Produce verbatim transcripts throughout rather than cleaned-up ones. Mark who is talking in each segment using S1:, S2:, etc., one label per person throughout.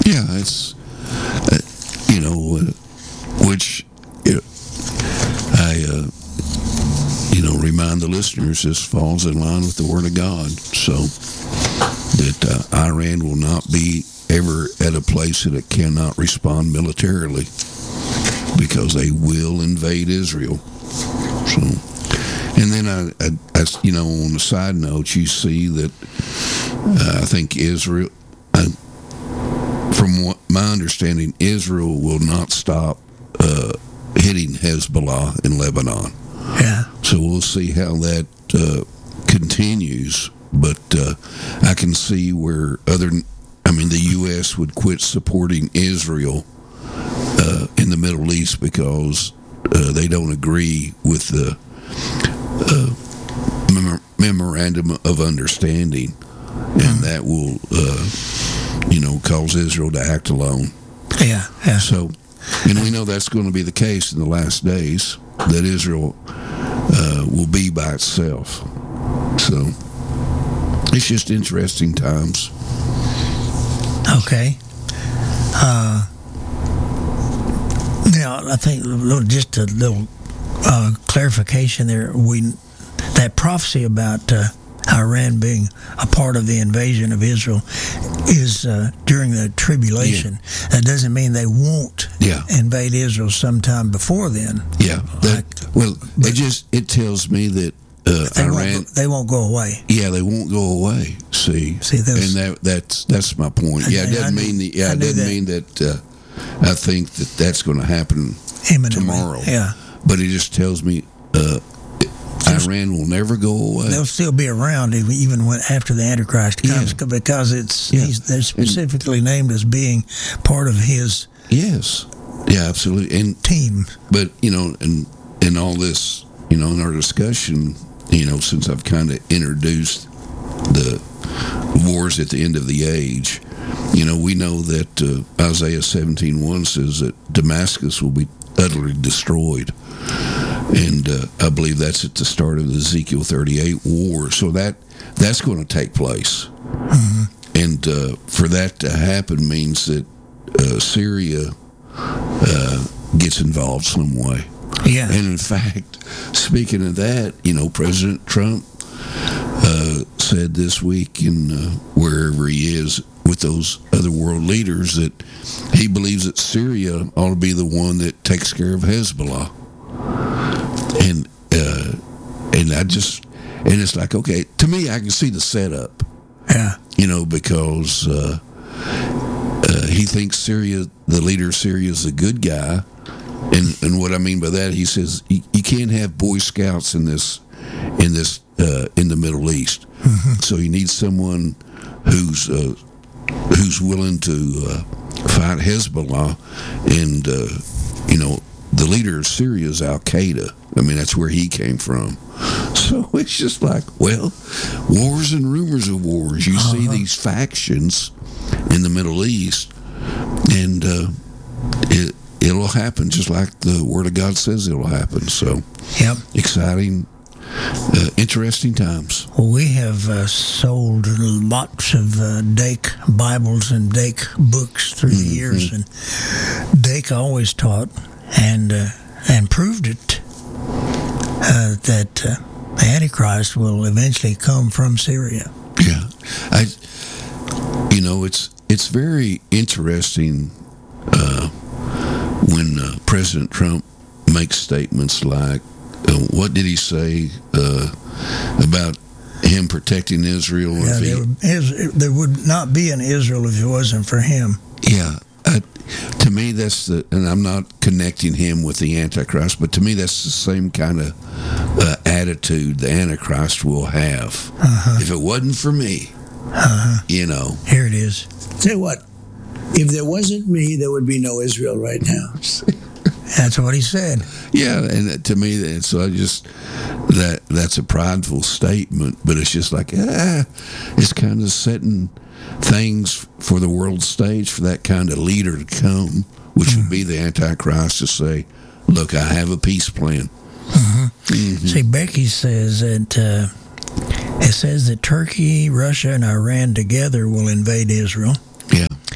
S1: Yeah, it's, uh, you know, uh, which you know, I, uh, you know, remind the listeners this falls in line with the Word of God. So that uh, Iran will not be ever at a place that it cannot respond militarily, because they will invade Israel. So, and then I, I, I you know, on a side note, you see that uh, I think Israel, uh, from what my understanding, Israel will not stop uh, hitting Hezbollah in Lebanon.
S2: Yeah.
S1: So we'll see how that uh, continues. But uh, I can see where other, I mean, the U S would quit supporting Israel uh, in the Middle East because uh, they don't agree with the uh, mem- memorandum of understanding, and that will, uh, you know, cause Israel to act alone.
S2: Yeah, yeah.
S1: So, and we know that's going to be the case in the last days, that Israel uh, will be by itself. So, it's just interesting times.
S2: Okay. Uh, now, I think a little, just a little uh, clarification there. We that prophecy about uh, Iran being a part of the invasion of Israel is uh, during the tribulation. Yeah. That doesn't mean they won't
S1: yeah.
S2: invade Israel sometime before then.
S1: Yeah. That, like, well, it just it tells me that uh,
S2: they
S1: Iran
S2: won't, they won't go away.
S1: Yeah, they won't go away. See,
S2: See, those,
S1: and that that's that's my point.
S2: I,
S1: yeah, it doesn't
S2: I
S1: mean
S2: knew,
S1: the, yeah, it doesn't
S2: that.
S1: mean that. Uh, I think that that's going to happen
S2: Imminently.
S1: tomorrow.
S2: Yeah,
S1: but it just tells me uh, Iran will never go away.
S2: They'll still be around even when after the Antichrist comes, yeah. because it's
S1: yeah.
S2: he's, they're specifically and, named as being part of his.
S1: Yes. Yeah, absolutely. And
S2: team.
S1: But you know, and in all this, you know, in our discussion, you know, since I've kind of introduced the wars at the end of the age, you know, we know that uh, Isaiah seventeen one says that Damascus will be utterly destroyed. And uh, I believe that's at the start of the Ezekiel thirty-eight war. So that that's going to take place.
S2: Mm-hmm.
S1: And uh, for that to happen means that uh, Syria uh, gets involved some way.
S2: Yeah.
S1: And in fact, speaking of that, you know, President Trump uh, said this week in uh, wherever he is with those other world leaders that he believes that Syria ought to be the one that takes care of Hezbollah. And uh, and I just and it's like, okay, to me I can see the setup.
S2: Yeah.
S1: You know, because uh, uh, he thinks Syria, the leader of Syria, is a good guy. And and what I mean by that, he says you, you can't have Boy Scouts in this in this uh, in the Middle East.
S2: Mm-hmm.
S1: So you need someone who's uh, who's willing to uh, fight Hezbollah, and uh, you know, the leader of Syria is Al Qaeda. I mean, that's where he came from. So it's just like, well, wars and rumors of wars. You uh-huh. see these factions in the Middle East, and uh, it. It'll happen just like the Word of God says it'll happen. So,
S2: yep.
S1: exciting, uh, interesting times.
S2: Well, we have uh, sold lots of uh, Dake Bibles and Dake books through mm-hmm. the years, and Dake always taught and uh, and proved it uh, that uh, the Antichrist will eventually come from Syria.
S1: Yeah, I. You know, it's it's very interesting. Uh, When uh, President Trump makes statements like, uh, what did he say uh, about him protecting Israel?
S2: Yeah,
S1: if he,
S2: there, would, there would not be an Israel if it wasn't for him.
S1: Yeah. I, to me, that's the, and I'm not connecting him with the Antichrist, but to me, that's the same kind of uh, attitude the Antichrist will have.
S2: Uh-huh.
S1: If it wasn't for me,
S2: uh-huh.
S1: you know.
S2: Here it is.
S3: Tell you what. If there wasn't me, there would be no Israel right now.
S2: That's what he said.
S1: Yeah, and to me, and so I just that that's a prideful statement, but it's just like ah, it's kind of setting things for the world stage for that kind of leader to come, which mm-hmm. would be the Antichrist, to say, "Look, I have a peace plan."
S2: Mm-hmm.
S1: Mm-hmm.
S2: See, Becky says that uh, it says that Turkey, Russia, and Iran together will invade Israel.
S1: Yeah.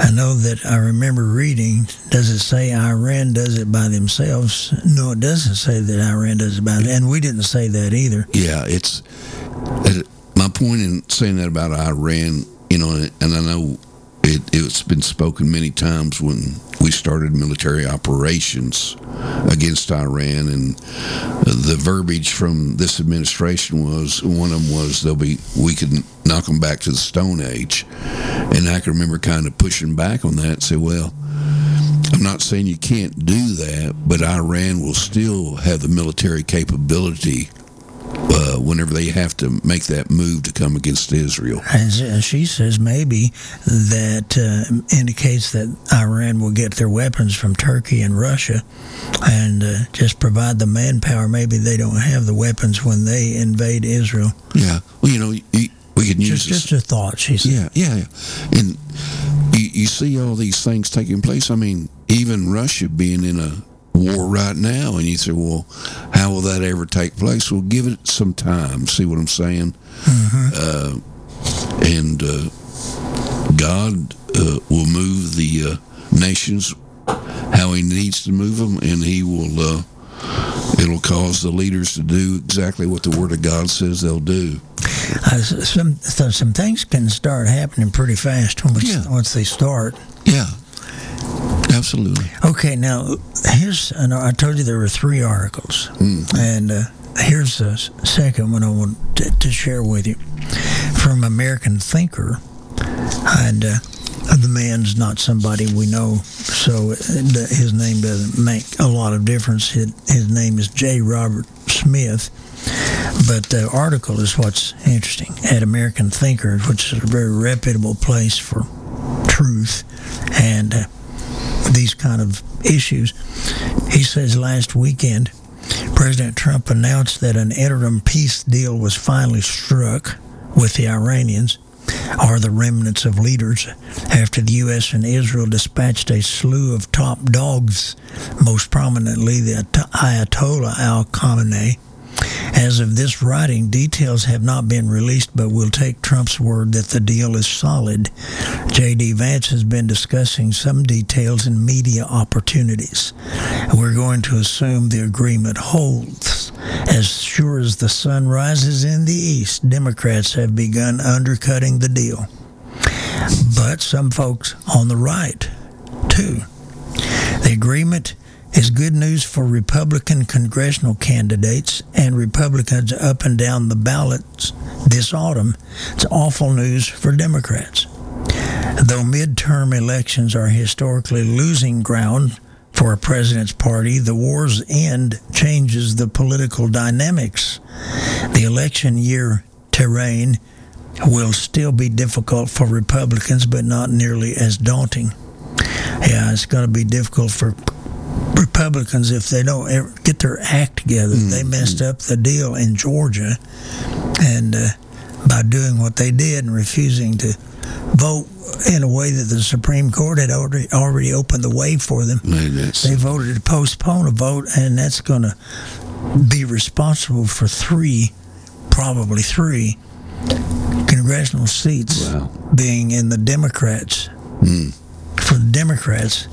S2: I know that I remember reading, does it say Iran does it by themselves? No, it doesn't say that Iran does it by them. And we didn't say that either.
S1: Yeah, it's it, my point in saying that about Iran, you know, and I know it, it's been spoken many times when we started military operations against Iran, and the verbiage from this administration was, one of them was, they'll be, we can knock them back to the Stone Age. And I can remember kind of pushing back on that and say, well, I'm not saying you can't do that, but Iran will still have the military capability uh, whenever they have to make that move to come against Israel.
S2: And she says maybe that uh, indicates that Iran will get their weapons from Turkey and Russia and uh, just provide the manpower. Maybe they don't have the weapons when they invade Israel.
S1: Yeah. Well, you know, you, we can use
S2: just,
S1: this.
S2: just a thought, she said.
S1: Yeah, yeah, yeah. And you, you see all these things taking place. I mean, even Russia being in a war right now, and you say, well, how will that ever take place? Well, give it some time. See what I'm saying?
S2: Mm-hmm.
S1: Uh, and uh, God uh, will move the uh, nations how He needs to move them, and He will. Uh, it'll cause the leaders to do exactly what the Word of God says they'll do.
S2: Uh, some so some things can start happening pretty fast once,
S1: Yeah.
S2: once they start.
S1: Yeah, absolutely.
S2: Okay, now here's an, I told you there were three articles,
S1: Mm.
S2: and uh, here's the second one I want to, to share with you from American Thinker, and uh, the man's not somebody we know, so it, his name doesn't make a lot of difference. His, his name is J. Robert Smith. But the article is what's interesting at American Thinker, which is a very reputable place for truth and uh, these kind of issues. He says last weekend, President Trump announced that an interim peace deal was finally struck with the Iranians, or the remnants of leaders, after the U S and Israel dispatched a slew of top dogs, most prominently the Ayatollah al-Khamenei. As of this writing, details have not been released, but we'll take Trump's word that the deal is solid. J D. Vance has been discussing some details in media opportunities. We're going to assume the agreement holds. As sure as the sun rises in the east, Democrats have begun undercutting the deal. But some folks on the right, too. The agreement is good news for Republican congressional candidates and Republicans up and down the ballots this autumn. It's awful news for Democrats. Though midterm elections are historically losing ground for a president's party, the war's end changes the political dynamics. The election year terrain will still be difficult for Republicans, but not nearly as daunting. Yeah, it's going to be difficult for Republicans if they don't ever get their act together. Mm-hmm. They messed up the deal in Georgia, and uh, by doing what they did and refusing to vote in a way that the Supreme Court had already already opened the way for them, they voted to postpone a vote, and that's going to be responsible for three, probably three, congressional seats
S1: wow.
S2: being in the Democrats. Mm. For the Democrats,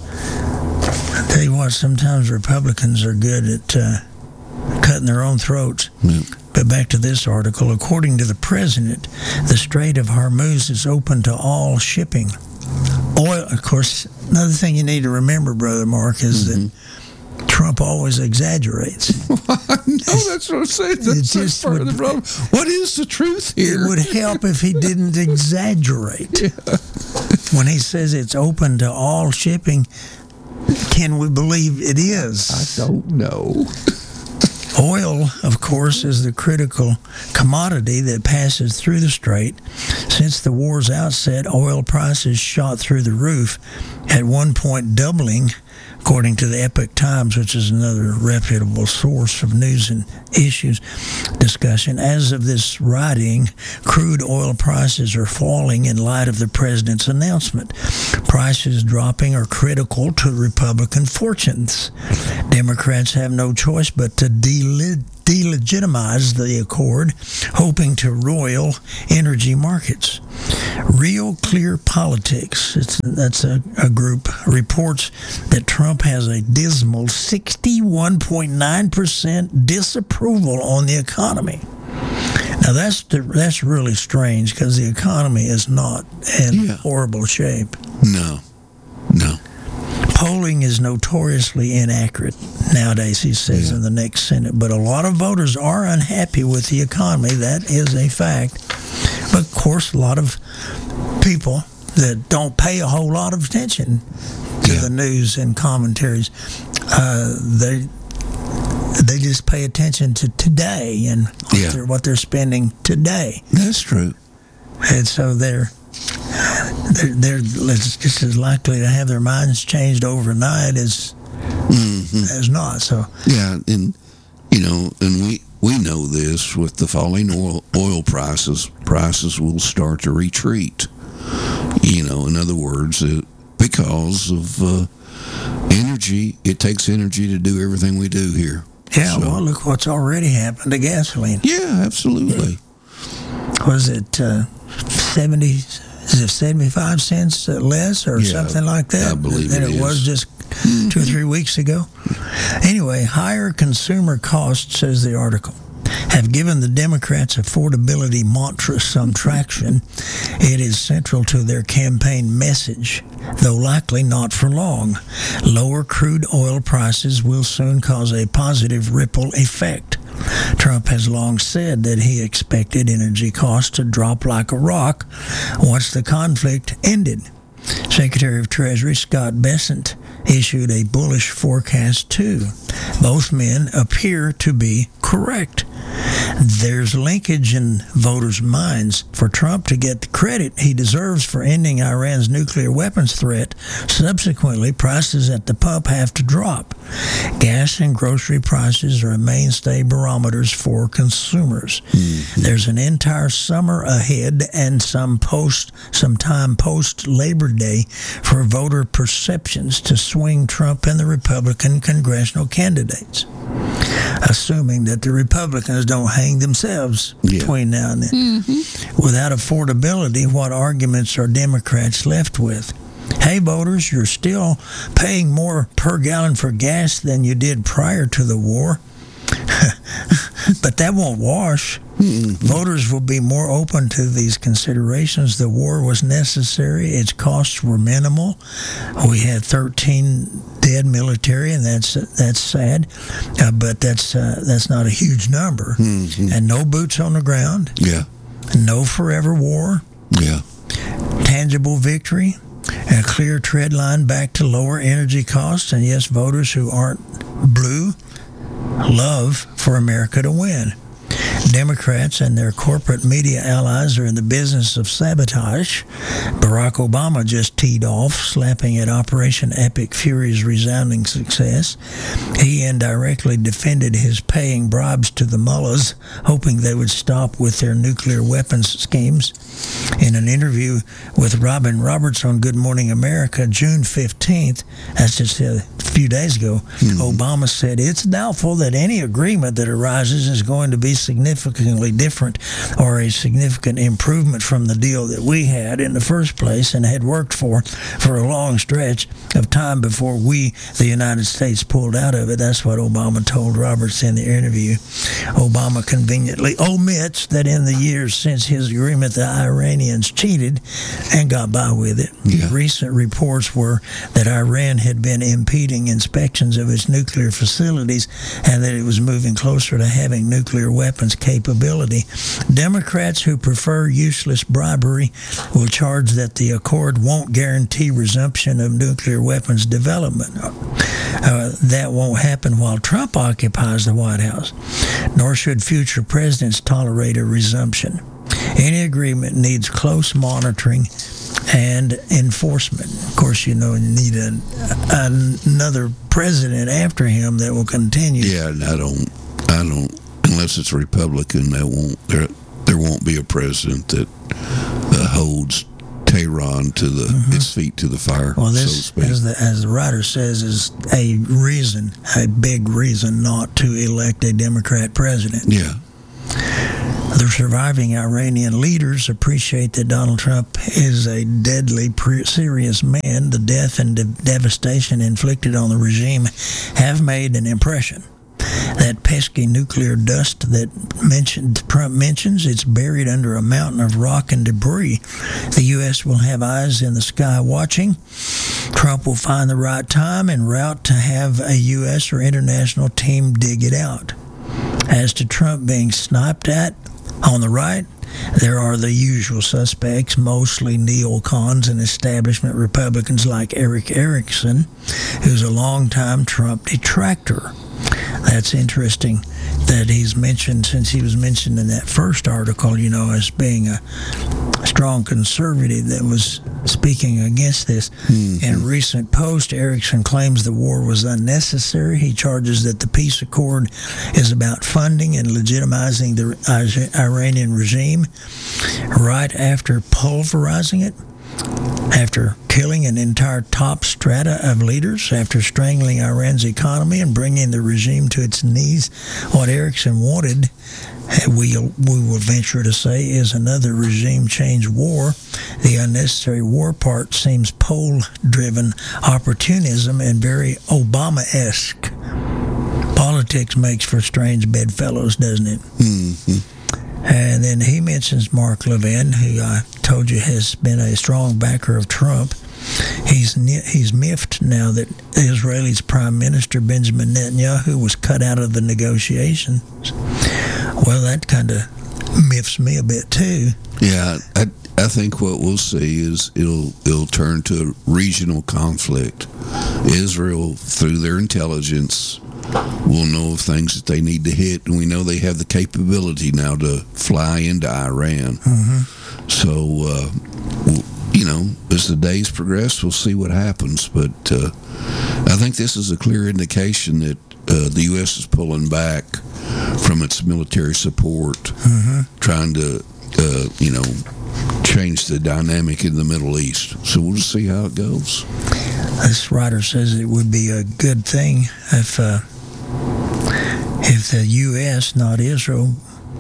S2: I tell you what, sometimes Republicans are good at uh, cutting their own throats. Yep. But back to this article. According to the president, the Strait of Hormuz is open to all shipping. Oil, of course, another thing you need to remember, Brother Mark, is mm-hmm. that Trump always exaggerates.
S1: No, that's what I'm saying. That's, that's part would, of the problem. What is the truth here?
S2: It would help if he didn't exaggerate.
S1: Yeah.
S2: When he says it's open to all shipping, can we believe it is?
S1: I don't know.
S2: Oil, of course, is the critical commodity that passes through the strait. Since the war's outset, oil prices shot through the roof, at one point doubling, according to the Epoch Times, which is another reputable source of news and issues discussion. As of this writing, crude oil prices are falling in light of the president's announcement. Prices dropping are critical to Republican fortunes. Democrats have no choice but to del- delegitimize the accord, hoping to roil energy markets. Real Clear Politics, it's, that's a, a group, reports that Trump has a dismal sixty-one point nine percent disapproval on the economy. Now that's the, that's really strange because the economy is not in
S1: Yeah.
S2: horrible shape.
S1: No, no.
S2: Polling is notoriously inaccurate nowadays, he says
S1: Yeah.
S2: in the next Senate. But a lot of voters are unhappy with the economy. That is a fact. But of course, a lot of people that don't pay a whole lot of attention to
S1: Yeah.
S2: the news and commentaries, uh, they they just pay attention to today and what,
S1: Yeah.
S2: they're, what they're spending today.
S1: That's true.
S2: And so they're, they're they're just as likely to have their minds changed overnight as
S1: Mm-hmm.
S2: as not. So
S1: Yeah, and you know, and we we know this with the falling oil oil prices. Prices will start to retreat. You know, in other words, uh, because of uh, energy, it takes energy to do everything we do here.
S2: yeah,
S1: So-
S2: well, look what's already happened to gasoline.
S1: Yeah, absolutely.
S2: Was it uh, seventy? Is it seventy-five cents less or
S1: Yeah,
S2: something like that
S1: I believe
S2: than
S1: it
S2: it, was
S1: is.
S2: just two or three weeks ago? Anyway, higher consumer costs, says the article, have given the Democrats' affordability mantra some traction. It is central to their campaign message, though likely not for long. Lower crude oil prices will soon cause a positive ripple effect. Trump has long said that he expected energy costs to drop like a rock once the conflict ended. Secretary of Treasury Scott Bessent issued a bullish forecast too. Both men appear to be correct. There's linkage in voters' minds for Trump to get the credit he deserves for ending Iran's nuclear weapons threat. Subsequently, prices at the pump have to drop. Gas and grocery prices are mainstay barometers for consumers. Mm-hmm. There's an entire summer ahead and some post, some time post Labor Day for voter perceptions to swing Trump and the Republican congressional candidates, assuming that the Republicans don't hang themselves
S1: Yeah.
S2: between now and then. Mm-hmm. Without affordability, what arguments are Democrats left with? Hey, voters, you're still paying more per gallon for gas than you did prior to the war. But that won't wash. Mm-hmm. Voters will be more open to these considerations. The war was necessary. Its costs were minimal. We had thirteen dead military, and that's that's sad. Uh, but that's uh, that's not a huge number. Mm-hmm. And no boots on the ground.
S1: Yeah.
S2: No forever war.
S1: Yeah.
S2: Tangible victory. A clear tread line back to lower energy costs. And yes, voters who aren't blue love for America to win. Democrats and their corporate media allies are in the business of sabotage. Barack Obama just teed off, slapping at Operation Epic Fury's resounding success. He indirectly defended his paying bribes to the mullahs, hoping they would stop with their nuclear weapons schemes. In an interview with Robin Roberts on Good Morning America, June fifteenth, that's just a few days ago, mm-hmm. Obama said, "It's doubtful that any agreement that arises is going to be significantly different or a significant improvement from the deal that we had in the first place and had worked for for a long stretch of time before we, the United States, pulled out of it." That's what Obama told Roberts in the interview. Obama conveniently omits that in the years since his agreement, the Iranians cheated and got by with it.
S1: Yeah.
S2: Recent reports were that Iran had been impeding inspections of its nuclear facilities and that it was moving closer to having nuclear weapons capability. Democrats who prefer useless bribery will charge that the accord won't guarantee resumption of nuclear weapons development. Uh, that won't happen while Trump occupies the White House, nor should future presidents tolerate a resumption. Any agreement needs close monitoring and enforcement. Of course, you know, you need a, a, another president after him that will continue.
S1: Yeah, and I don't, I don't, unless it's a Republican, that won't, there, there won't be a president that uh, holds Tehran to the
S2: Mm-hmm.
S1: its feet to the fire.
S2: Well,
S1: so to
S2: this,
S1: speak.
S2: as the, as the writer says, is a reason, a big reason not to elect a Democrat president.
S1: Yeah.
S2: The surviving Iranian leaders appreciate that Donald Trump is a deadly, pre- serious man. The death and de- devastation inflicted on the regime have made an impression. That pesky nuclear dust that mentioned Trump mentions, it's buried under a mountain of rock and debris. The U S will have eyes in the sky watching. Trump will find the right time and route to have a U S or international team dig it out. As to Trump being sniped at on the right, there are the usual suspects, mostly neocons and establishment Republicans like Eric Erickson, who's a longtime Trump detractor. That's interesting that he's mentioned, since he was mentioned in that first article, you know, as being a strong conservative that was speaking against this. Mm-hmm. In a recent post, Erickson claims the war was unnecessary. He charges that the peace accord is about funding and legitimizing the Iranian regime right after pulverizing it, after killing an entire top strata of leaders, after strangling Iran's economy and bringing the regime to its knees. What Erickson wanted, we, we will venture to say, is another regime change war. The unnecessary war part seems poll-driven opportunism and very Obama-esque. Politics makes for strange bedfellows, doesn't it?
S1: Mm-hmm.
S2: And then he mentions Mark Levin, who I told you has been a strong backer of Trump. He's he's miffed now that Israel's Prime Minister Benjamin Netanyahu was cut out of the negotiations. Well, that kind of miffs me a bit too.
S1: Yeah, I I think what we'll see is it'll it'll turn to a regional conflict. Israel, through their intelligence, will know of things that they need to hit, and we know they have the capability now to fly into Iran.
S2: Mm-hmm.
S1: So, uh, you know, as the days progress, we'll see what happens. But uh, I think this is a clear indication that uh, the U S is pulling back from its military support,
S2: mm-hmm.
S1: trying to, uh, you know, change the dynamic in the Middle East. So we'll just see how it goes.
S2: This writer says it would be a good thing if uh, if the U S, not Israel,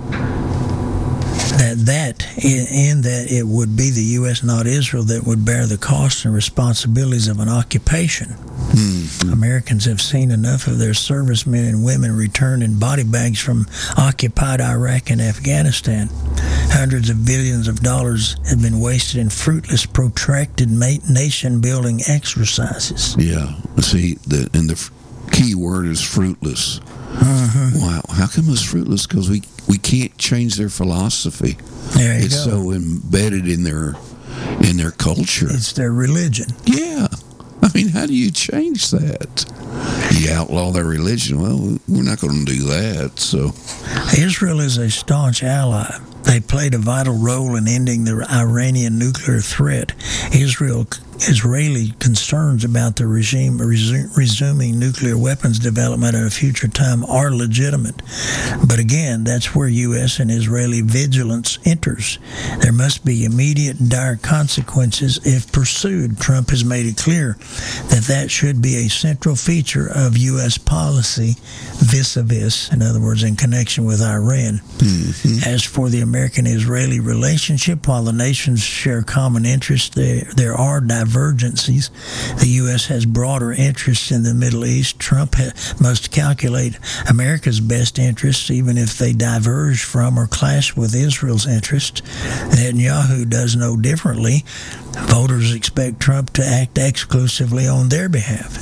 S2: that that in, in that it would be the U S, not Israel, that would bear the costs and responsibilities of an occupation.
S1: Mm-hmm.
S2: Americans have seen enough of their servicemen and women return in body bags from occupied Iraq and Afghanistan. Hundreds of billions of dollars have been wasted in fruitless, protracted nation-building exercises.
S1: Yeah. See, the and the key word is fruitless.
S2: Uh-huh.
S1: Wow. How come it's fruitless? Because we, we can't change their philosophy.
S2: There you
S1: it's
S2: go.
S1: so embedded in their in their culture.
S2: It's their religion.
S1: Yeah. I mean, how do you change that? You outlaw their religion. Well, we're not going to do that. So,
S2: Israel is a staunch ally. They played a vital role in ending the Iranian nuclear threat. Israel, Israeli concerns about the regime resu- resuming nuclear weapons development at a future time are legitimate. But again, that's where U S and Israeli vigilance enters. There must be immediate and dire consequences if pursued. Trump has made it clear that that should be a central feature of U S policy vis-a-vis, in other words, in connection with Iran.
S1: mm-hmm.
S2: As for the American-Israeli relationship, while the nations share common interests, there, there are divergencies. The U S has broader interests in the Middle East. Trump ha- must calculate America's best interests, even if they diverge from or clash with Israel's interests. Netanyahu does no differently. Voters expect Trump to act exclusively on their behalf.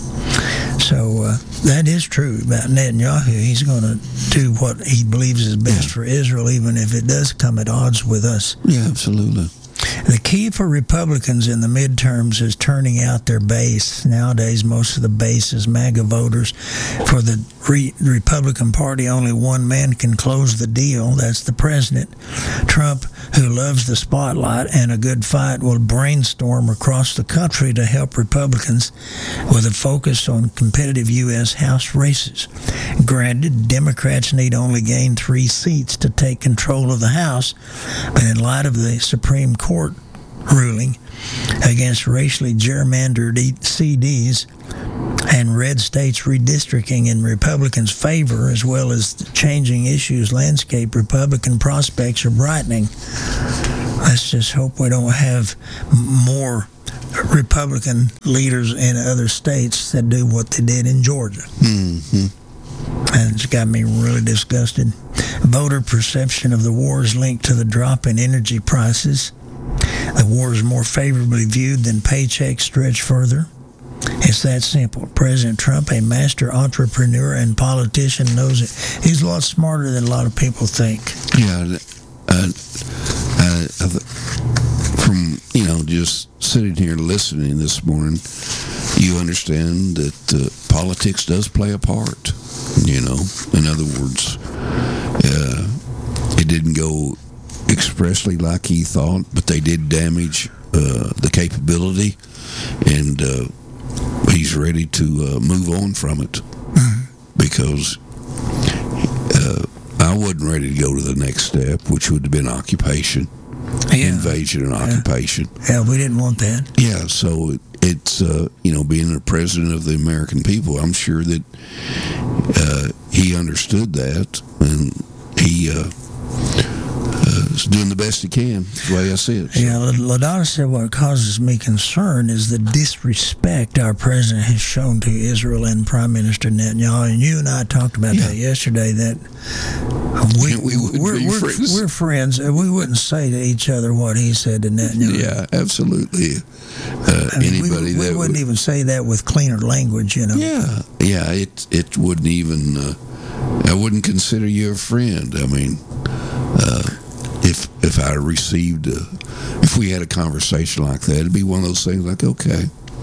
S2: So uh, that is true about Netanyahu. He's going to do what he believes is best for Israel, even if it does come at odds with us.
S1: Yeah, absolutely.
S2: The key for Republicans in the midterms is turning out their base. Nowadays, most of the base is MAGA voters. For the Re- Republican Party, only one man can close the deal. That's the president. Trump, who loves the spotlight and a good fight, will brainstorm across the country to help Republicans with a focus on competitive U S House races. Granted, Democrats need only gain three seats to take control of the House, but in light of the Supreme Court ruling against racially gerrymandered C Ds and red states redistricting in Republicans' favor, as well as the changing issues landscape, Republican prospects are brightening. Let's just hope we don't have more Republican leaders in other states that do what they did in Georgia.
S1: Mm-hmm.
S2: And it's got me really disgusted. Voter perception of the war is linked to the drop in energy prices. The war is more favorably viewed than paychecks stretch further. It's that simple. President Trump, a master entrepreneur and politician, knows it. He's a lot smarter than a lot of people think.
S1: Yeah, uh, uh, from, you know, just sitting here listening this morning, you understand that uh, politics does play a part, you know. In other words, uh, it didn't go expressly like he thought, but they did damage uh, the capability, and uh, he's ready to uh, move on from it, mm-hmm. because uh, I wasn't ready to go to the next step, which would have been occupation, yeah. invasion and
S2: yeah.
S1: occupation.
S2: Yeah, we didn't want that.
S1: Yeah, so it, it's, uh, you know, being the president of the American people, I'm sure that uh, he understood that, and he uh, uh, is doing the best he can, the way I see it. So.
S2: Yeah, LaDonna said what causes me concern is the disrespect our president has shown to Israel and Prime Minister Netanyahu. And you and I talked about
S1: yeah.
S2: that yesterday, that we,
S1: we
S2: we're, we're, friends. we're friends, and we wouldn't say to each other what he said to Netanyahu.
S1: Yeah, absolutely. Uh,
S2: I mean,
S1: anybody
S2: we, we
S1: that
S2: wouldn't
S1: would,
S2: even say that with cleaner language, you know.
S1: Yeah, yeah, it, it wouldn't even, uh, I wouldn't consider you a friend. I mean, uh, if if I received, a, if we had a conversation like that, it'd be one of those things like, okay,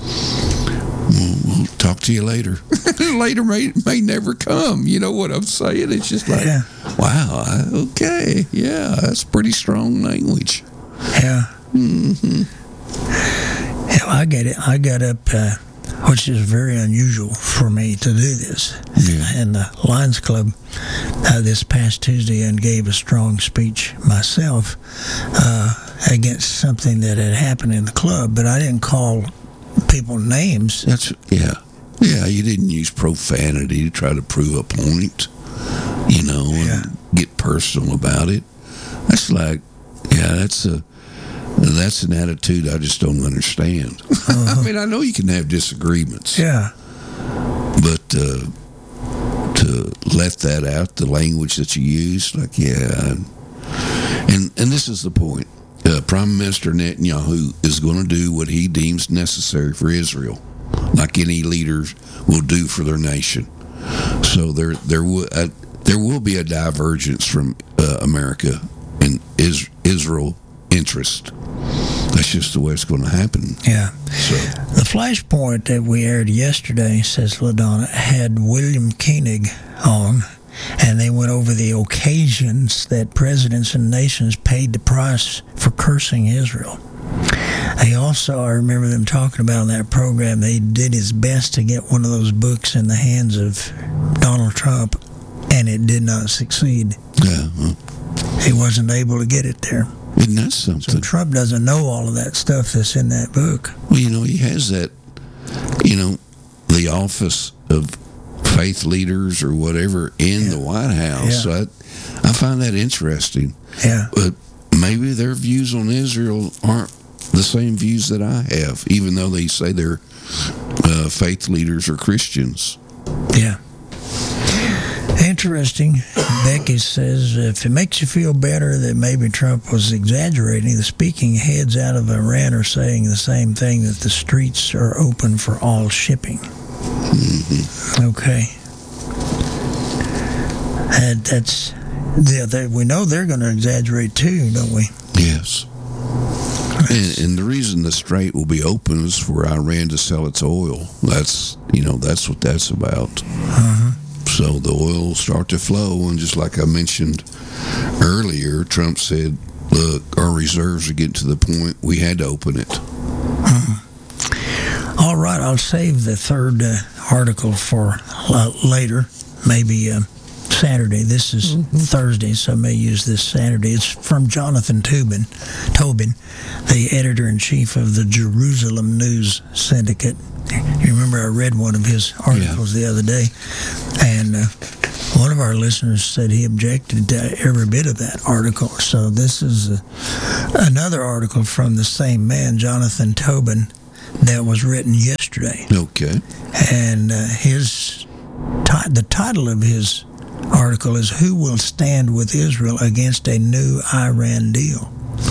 S1: we'll, we'll talk to you later. Later may, may never come. You know what I'm saying? It's just like,
S2: yeah.
S1: wow, I, okay, yeah, that's pretty strong language.
S2: Yeah.
S1: Mm-hmm.
S2: Yeah, I get it. I got up, uh, which is very unusual for me to do this,
S1: yeah.
S2: in the Lions Club uh, this past Tuesday, and gave a strong speech myself uh, against something that had happened in the club, but I didn't call people names.
S1: That's yeah, yeah. You didn't use profanity to try to prove a point, you know, and
S2: yeah.
S1: get personal about it. That's like, yeah, that's a. That's an attitude I just don't understand. Uh-huh. I mean, I know you can have disagreements.
S2: Yeah.
S1: But uh, to let that out, the language that you use, like, yeah. And and this is the point. Uh, Prime Minister Netanyahu is going to do what he deems necessary for Israel, like any leaders will do for their nation. So there there will uh, there will be a divergence from uh, America and is, Israel interest. That's just the way it's going to happen.
S2: Yeah.
S1: So
S2: the Flashpoint that we aired yesterday, says LaDonna, had William Koenig on, and they went over the occasions that presidents and nations paid the price for cursing Israel. They also, I remember them talking about in that program, they did his best to get one of those books in the hands of Donald Trump, and it did not succeed.
S1: Yeah. Well,
S2: he wasn't able to get it there.
S1: Isn't that something?
S2: So Trump doesn't know all of that stuff that's in that book.
S1: Well, you know, he has that, you know, the office of faith leaders or whatever in yeah. the White House.
S2: Yeah.
S1: I, I find that interesting.
S2: Yeah.
S1: But maybe their views on Israel aren't the same views that I have, even though they say they're uh, faith leaders or Christians.
S2: Yeah. Interesting. Becky says, if it makes you feel better that maybe Trump was exaggerating, the speaking heads out of Iran are saying the same thing, that the streets are open for all shipping.
S1: Mm-hmm.
S2: Okay. And that's, yeah, they, we know they're going to exaggerate too, don't we?
S1: Yes. And, and the reason the strait will be open is for Iran to sell its oil. That's, you know, that's what that's about.
S2: Uh-huh.
S1: So the oil will start to flow, and just like I mentioned earlier, Trump said, look, our reserves are getting to the point we had to open it.
S2: Uh-huh. All right, I'll save the third uh, article for uh, later, maybe uh, Saturday. This is mm-hmm. Thursday, so I may use this Saturday. It's from Jonathan Tobin, Tobin, the editor-in-chief of the Jerusalem News Syndicate. You remember I read one of his articles yeah. the other day, and uh, one of our listeners said he objected to every bit of that article. So this is uh, another article from the same man, Jonathan Tobin, that was written yesterday.
S1: Okay.
S2: And uh, his t- the title of his article is "Who Will Stand with Israel Against a New Iran Deal?"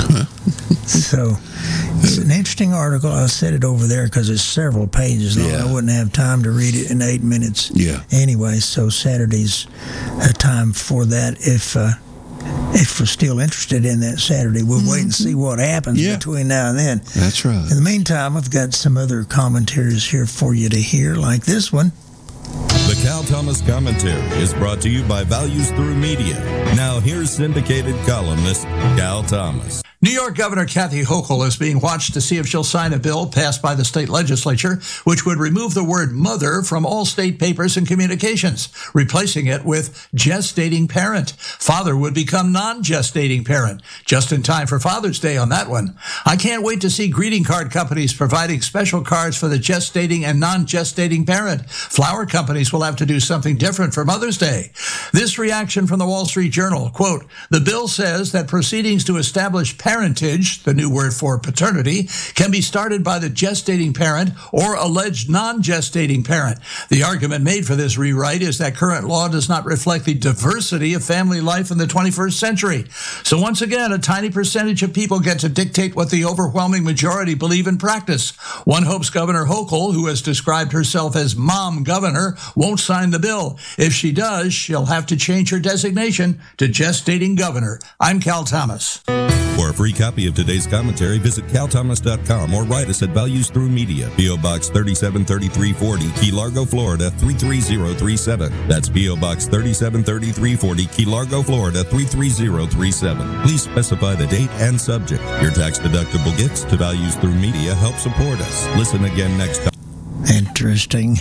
S2: So it's an interesting article. I set it over there because it's several pages long.
S1: Yeah.
S2: I wouldn't have time to read it in eight minutes.
S1: Yeah.
S2: Anyway, so Saturday's a time for that. If uh, if we're still interested in that Saturday, we'll mm-hmm. wait and see what happens
S1: yeah.
S2: between now and then.
S1: That's right.
S2: In the meantime, I've got some other commentaries here for you to hear, like this one.
S4: The Cal Thomas Commentary is brought to you by Values Through Media. Now here's syndicated columnist Cal Thomas.
S5: New York Governor Kathy Hochul is being watched to see if she'll sign a bill passed by the state legislature, which would remove the word mother from all state papers and communications, replacing it with gestating parent. Father would become non-gestating parent, just in time for Father's Day on that one. I can't wait to see greeting card companies providing special cards for the gestating and non-gestating parent. Flower companies will have to do something different for Mother's Day. This reaction from the Wall Street Journal, quote, the bill says that proceedings to establish parentage, the new word for paternity, can be started by the gestating parent or alleged non-gestating parent. The argument made for this rewrite is that current law does not reflect the diversity of family life in the twenty-first century. So once again, a tiny percentage of people get to dictate what the overwhelming majority believe in practice. One hopes Governor Hochul, who has described herself as Mom Governor, won't sign the bill. If she does, she'll have to change her designation to Gestating Governor. I'm Cal Thomas.
S4: For a free copy of today's commentary, visit cal thomas dot com or write us at Values Through Media, P O. Box thirty-seven thirty-three forty, Key Largo, Florida three three zero three seven. That's P O. Box thirty-seven thirty-three forty, Key Largo, Florida three three zero three seven. Please specify the date and subject. Your tax-deductible gifts to Values Through Media help support us. Listen again next time.
S2: Interesting.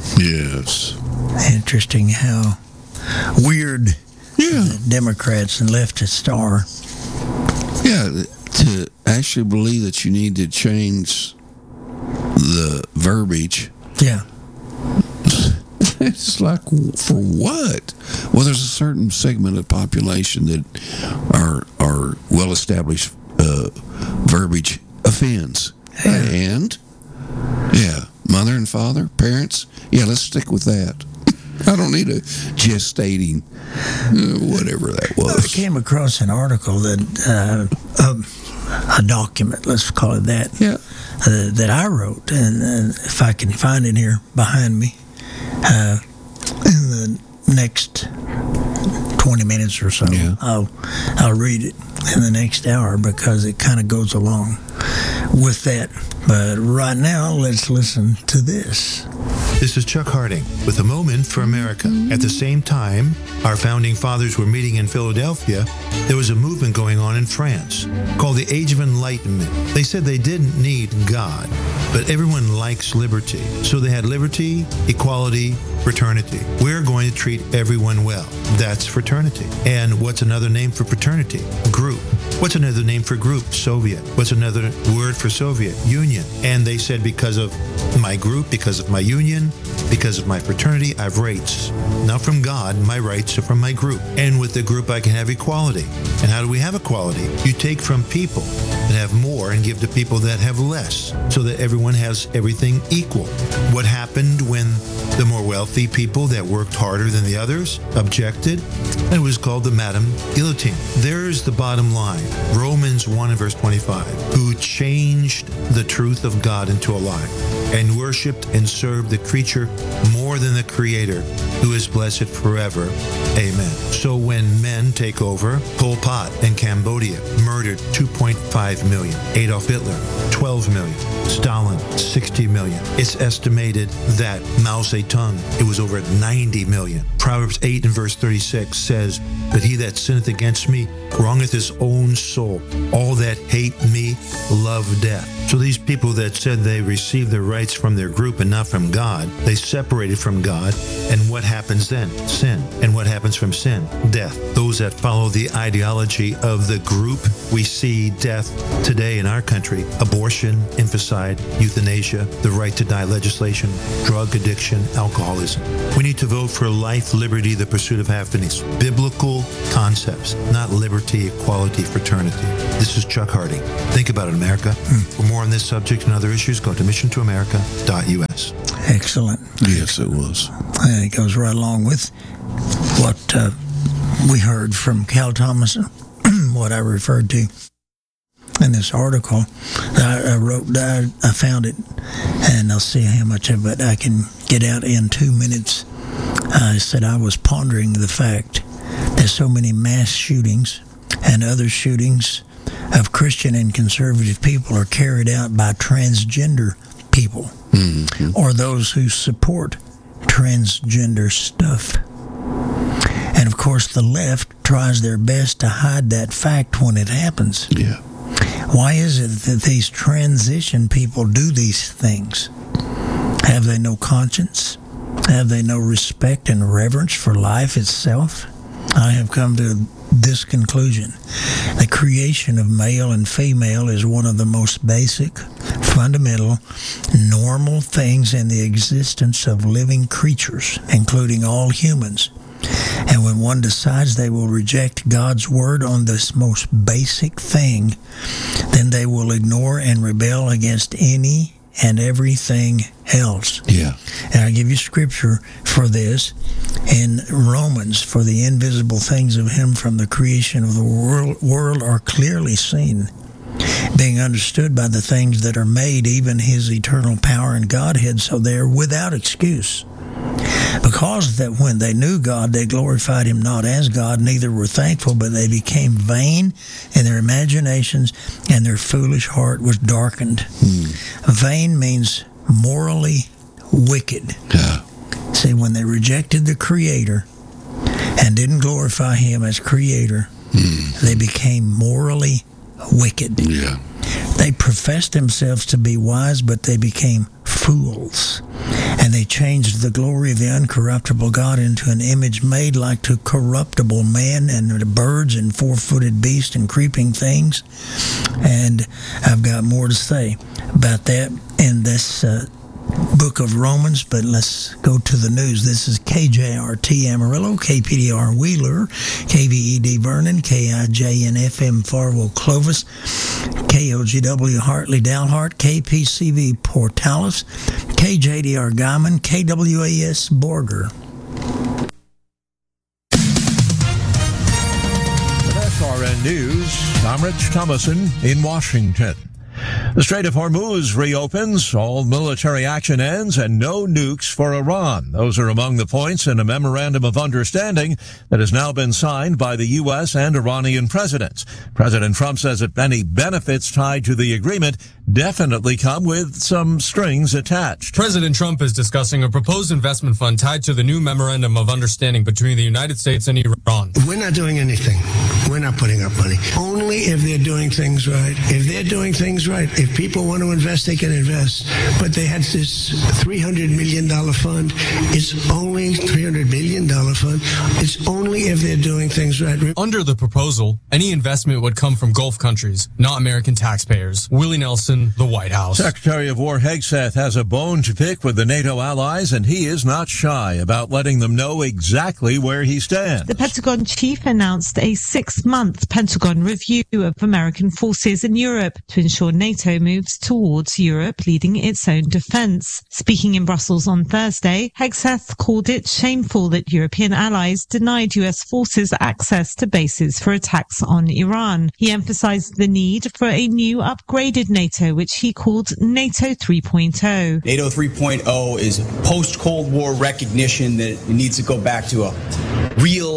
S1: Yes.
S2: Interesting how weird
S1: yeah.
S2: the Democrats and leftists are.
S1: Yeah, to actually believe that you need to change the verbiage.
S2: Yeah.
S1: It's like, for what? Well, there's a certain segment of the population that are are well-established uh, verbiage offends.
S2: Yeah.
S1: And, yeah, mother and father, parents, yeah, let's stick with that. I don't need a gestating, uh, whatever that was.
S2: I came across an article that, uh, a, a document, let's call it that,
S1: yeah.
S2: uh, that I wrote, and uh, if I can find it here behind me, uh, in the next twenty minutes or so,
S1: yeah.
S2: I'll I'll read it in the next hour because it kind of goes along with that. But right now, let's listen to this.
S6: This is Chuck Harding with A Moment for America. At the same time our founding fathers were meeting in Philadelphia, there was a movement going on in France called the Age of Enlightenment. They said they didn't need God, but everyone likes liberty. So they had liberty, equality, fraternity. We're going to treat everyone well. That's fraternity. And what's another name for fraternity? Group. What's another name for group? Soviet. What's another word for Soviet? Union. And they said because of my group, because of my union, because of my fraternity, I have rights. Not from God, my rights are from my group. And with the group, I can have equality. And how do we have equality? You take from people that have more and give to people that have less, so that everyone has everything equal. What happened when the more wealthy people that worked harder than the others objected? It was called the Madame Guillotine. There's the bottom line. Romans one and verse twenty-five, who changed the truth of God into a lie and worshipped and served the creature more than the Creator, who is blessed forever. Amen. So when men take over, Pol Pot in Cambodia murdered two point five million. Adolf Hitler, twelve million. Stalin, sixty million. It's estimated that Mao Zedong, it was over ninety million. Proverbs eight and verse thirty-six says, but he that sinneth against me wrongeth his own soul. All that hate me love death. So these people that said they received their rights from their group and not from God, they separated from God. And what happens then? Sin. And what happens from sin? Death. Those that follow the ideology of the group, we see death today in our country. Abortion, infanticide, euthanasia, the right to die legislation, drug addiction, alcoholism. We need to vote for life, liberty, the pursuit of happiness. Biblical concepts, not liberty, equality, fraternity. This is Chuck Harding. Think about it, America. Mm. For more on this subject and other issues, go to mission to america dot u s.
S2: Excellent.
S1: Yes, it was.
S2: And it goes right along with what uh, we heard from Cal Thomas, what I referred to in this article. I, I wrote, I, I found it, and I'll see how much of it I can get out in two minutes. I said I was pondering the fact that so many mass shootings and other shootings of Christian and conservative people are carried out by transgender people, mm-hmm. or those who support transgender stuff. And of course, the left tries their best to hide that fact when it happens.
S1: Yeah.
S2: Why is it that these transition people do these things? Have they no conscience? Have they no respect and reverence for life itself? I have come to this conclusion. The creation of male and female is one of the most basic, fundamental, normal things in the existence of living creatures, including all humans. And when one decides they will reject God's word on this most basic thing, then they will ignore and rebel against any and everything else.
S1: Yeah.
S2: And I'll give you scripture for this in Romans. For the invisible things of him from the creation of the world, world are clearly seen, being understood by the things that are made, even his eternal power and Godhead, so they are without excuse. Because that when they knew God, they glorified him not as God, neither were thankful, but they became vain in their imaginations, and their foolish heart was darkened. Hmm. Vain means morally wicked.
S1: Yeah.
S2: See, when they rejected the Creator and didn't glorify him as Creator, hmm. they became morally wicked.
S1: Yeah.
S2: They professed themselves to be wise, but they became fools. And they changed the glory of the uncorruptible God into an image made like to corruptible man and birds and four-footed beasts and creeping things. And I've got more to say about that in this uh, book of Romans, but let's go to the news. This is K J R T Amarillo, K P D R Wheeler, K V E D Vernon, K I J N F M Farwell Clovis, K O G W Hartley Dalhart, K P C V Portales, K J D R Guyman, K W A S Borger.
S7: With S R N News, I'm Rich Thomason in Washington. The Strait of Hormuz reopens, all military action ends, and no nukes for Iran. Those are among the points in a memorandum of understanding that has now been signed by the U S and Iranian presidents. President Trump says that any benefits tied to the agreement definitely come with some strings attached.
S8: President Trump is discussing a proposed investment fund tied to the new memorandum of understanding between the United States and Iran.
S9: We're not doing anything. We're not putting up money. Only if they're doing things right. If they're doing things right, if people want to invest, they can invest. But they had this three hundred million dollars fund. It's only three hundred billion dollars fund. It's only if they're doing things right.
S8: Under the proposal, any investment would come from Gulf countries, not American taxpayers. Willie Nelson, the White House.
S7: Secretary of War Hegseth has a bone to pick with the NATO allies, and he is not shy about letting them know exactly where he stands.
S10: The Pentagon chief announced a six-month Pentagon review of American forces in Europe to ensure NATO moves towards Europe leading its own defense. Speaking in Brussels on Thursday, Hegseth called it shameful that European allies denied U S forces access to bases for attacks on Iran. He emphasized the need for a new upgraded NATO, which he called NATO three point oh.
S11: NATO three point oh is post-Cold War recognition that it needs to go back to a real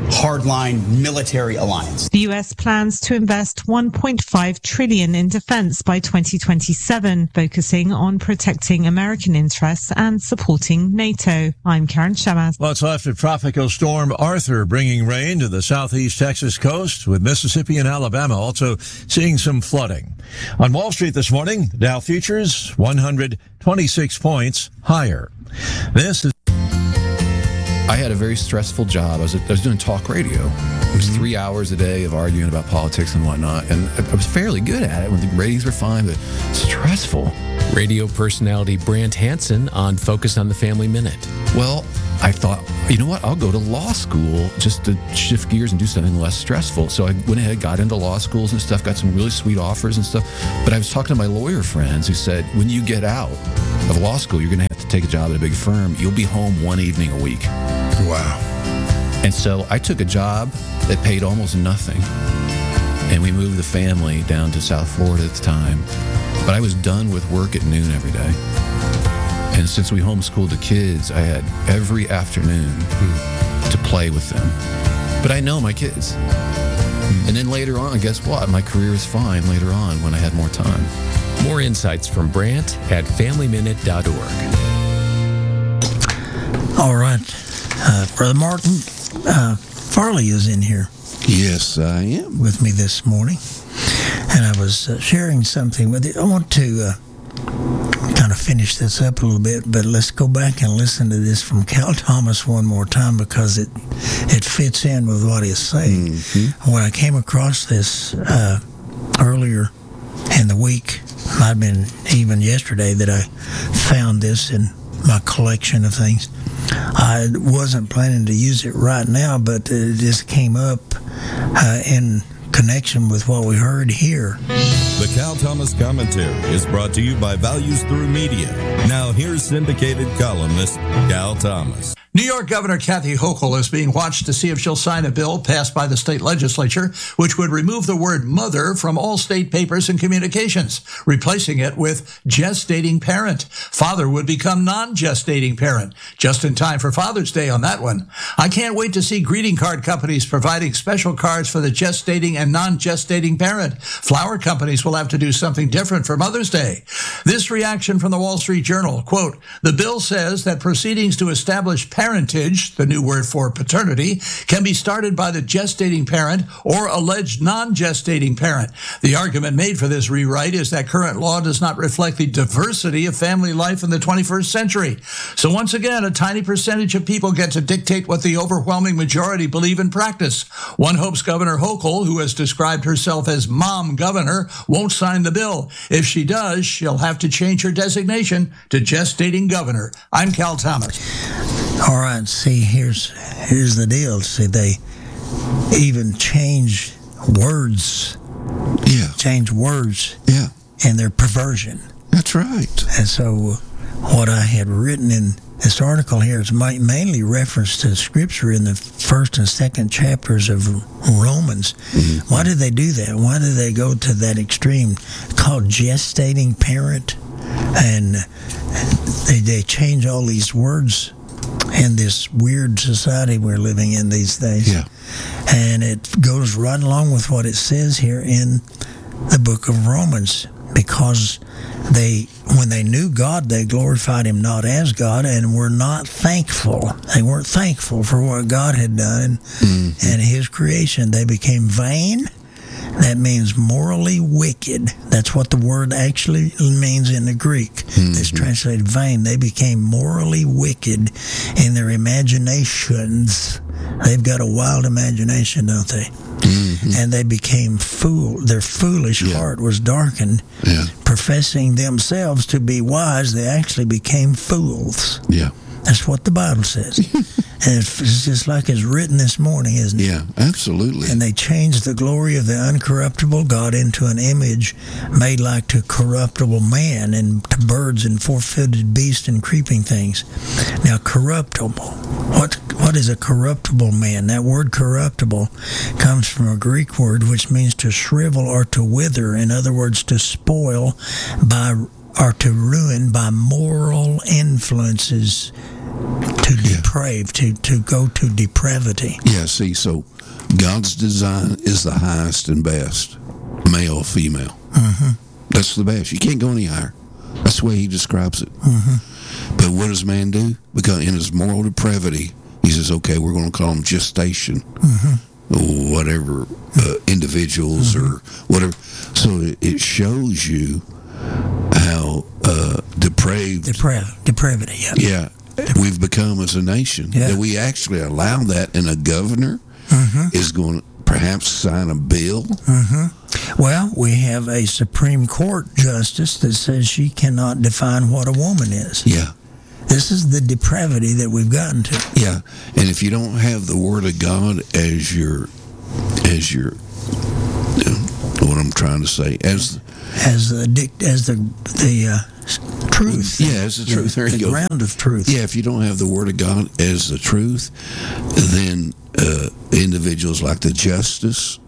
S11: hardline military alliance.
S10: The U S plans to invest one point five trillion dollars in defense by twenty twenty-seven, focusing on protecting American interests and supporting NATO. I'm Karen Shamas.
S7: What's left of Tropical Storm Arthur bringing rain to the southeast Texas coast, with Mississippi and Alabama also seeing some flooding. On Wall Street this morning, the Dow futures one hundred twenty-six points higher. This is
S12: I had a very stressful job. I was, I was doing talk radio. It was three hours a day of arguing about politics and whatnot, and I was fairly good at it when the ratings were fine, but stressful.
S13: Radio personality Brant Hansen on Focus on the Family Minute.
S12: Well, I thought, you know what, I'll go to law school just to shift gears and do something less stressful. So I went ahead, got into law schools and stuff, got some really sweet offers and stuff. But I was talking to my lawyer friends who said, when you get out of law school, you're going to have to take a job at a big firm. You'll be home one evening a week.
S1: Wow.
S12: And so I took a job that paid almost nothing. And we moved the family down to South Florida at the time. But I was done with work at noon every day. And since we homeschooled the kids, I had every afternoon to play with them. But I know my kids. And then later on, guess what? My career is fine later on when I had more time.
S13: More insights from Brant at family minute dot org.
S2: All right. Uh, Brother Martin, uh, Farley is in here.
S1: Yes, I am.
S2: With me this morning. And I was uh, sharing something with you. I want to uh, kind of finish this up a little bit, but let's go back and listen to this from Cal Thomas one more time, because it it fits in with what he's saying. Mm-hmm. When I came across this uh, earlier in the week, might have been even yesterday, that I found this in my collection of things. I wasn't planning to use it right now, but it just came up uh, in connection with what we heard here.
S4: The Cal Thomas Commentary is brought to you by Values Through Media. Now here's syndicated columnist Cal Thomas.
S5: New York Governor Kathy Hochul is being watched to see if she'll sign a bill passed by the state legislature which would remove the word mother from all state papers and communications, replacing it with gestating parent. Father would become non-gestating parent. Just in time for Father's Day on that one. I can't wait to see greeting card companies providing special cards for the gestating and non-gestating parent. Flower companies will have to do something different for Mother's Day. This reaction from the Wall Street Journal, quote, the bill says that proceedings to establish parentage, the new word for paternity, can be started by the gestating parent or alleged non-gestating parent. The argument made for this rewrite is that current law does not reflect the diversity of family life in the twenty-first century. So once again, a tiny percentage of people get to dictate what the overwhelming majority believe in practice. One hopes Governor Hochul, who has described herself as Mom Governor, won't sign the bill. If she does, she'll have to change her designation to Gestating Governor. I'm Cal Thomas.
S2: All right, see, here's here's the deal. See, they even change words.
S1: Yeah.
S2: Change words.
S1: Yeah.
S2: And their perversion.
S1: That's right.
S2: And so what I had written in this article here is mainly reference to Scripture in the first and second chapters of Romans. Mm-hmm. Why did they do that? Why did they go to that extreme called gestating parent? And they, they change all these words in this weird society we're living in these days.
S1: Yeah.
S2: And it goes right along with what it says here in the book of Romans, because they, when they knew God, they glorified him not as God and were not thankful. They weren't thankful for what God had done mm-hmm. and his creation. They became vain. That means morally wicked. That's what the word actually means in the Greek. Mm-hmm. It's translated vain. They became morally wicked in their imaginations. They've got a wild imagination, don't they? Mm-hmm. And they became fool. Their foolish yeah. heart was darkened.
S1: Yeah.
S2: Professing themselves to be wise, they actually became fools.
S1: Yeah.
S2: That's what the Bible says. And it's just like it's written this morning, isn't it?
S1: Yeah, absolutely.
S2: And they changed the glory of the uncorruptible God into an image made like to corruptible man and to birds and four-footed beasts and creeping things. Now, corruptible. What What is a corruptible man? That word corruptible comes from a Greek word which means to shrivel or to wither. In other words, to spoil by or to ruin by moral influences to deprave, to, to go to depravity.
S1: Yeah, see, so God's design is the highest and best, male, female.
S2: Mm-hmm.
S1: That's the best. You can't go any higher. That's the way he describes it.
S2: Mm-hmm.
S1: But what does man do? Because in his moral depravity, he says, okay, we're going to call them gestation,
S2: Mm-hmm.
S1: whatever, uh, individuals
S2: Mm-hmm.
S1: or whatever. So it, it shows you how uh, depraved...
S2: Depra- depravity, yeah.
S1: Yeah, we've become as a nation.
S2: Yeah.
S1: That we actually allow that, and a governor
S2: Mm-hmm.
S1: is going to perhaps sign a bill.
S2: Mm-hmm. Well, we have a Supreme Court justice that says she cannot define what a woman is.
S1: Yeah.
S2: This is the depravity that we've gotten to.
S1: Yeah, and if you don't have the Word of God as your, as your, you know, what I'm trying to say, as
S2: as the dic- as the the uh, truth.
S1: Yeah, as the truth. There
S2: the
S1: you go.
S2: ground of truth.
S1: Yeah, if you don't have the Word of God as the truth, then uh, individuals like the justice